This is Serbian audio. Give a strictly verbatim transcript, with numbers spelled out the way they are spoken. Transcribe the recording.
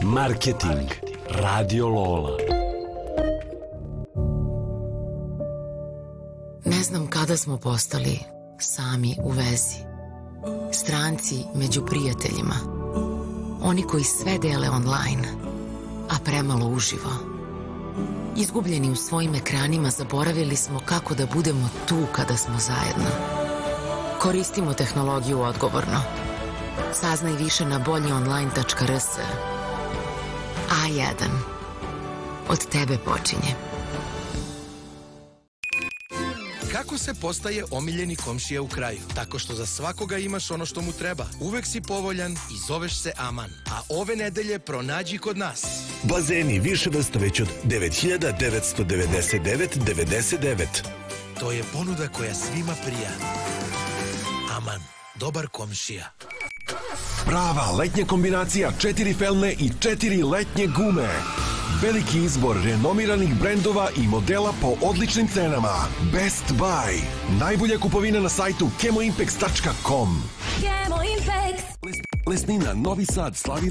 Marketing. Radio Lola. Ne znam kada smo postali sami u vezi. Stranci među prijateljima. Oni koji sve dele online, a premalo uživo. Izgubljeni u svojim ekranima, zaboravili smo kako da budemo tu kada smo zajedno. Koristimo tehnologiju odgovorno. Saznaj više na bolje online tačka r s. A jedan. Od tebe počinje. Kako se postaje omiljeni komšija u kraju? Tako što za svakoga imaš ono što mu treba. Uvek si povoljan i zoveš se Aman. A ove nedelje pronađi kod nas. Bazeni više vrsta već od devet hiljada devetsto devedeset devet devedeset devet. To je ponuda koja svima prija. Aman, dobar komšija. Prava letnja kombinacija četiri felne i četiri letnje gume. Veliki izbor renomiranih brendova i modela po odličnim cenama. Best Buy. Najbolja kupovina na sajtu kemoimpex tačka com. Kemoimpex. Lesnina, Novi Sad slavi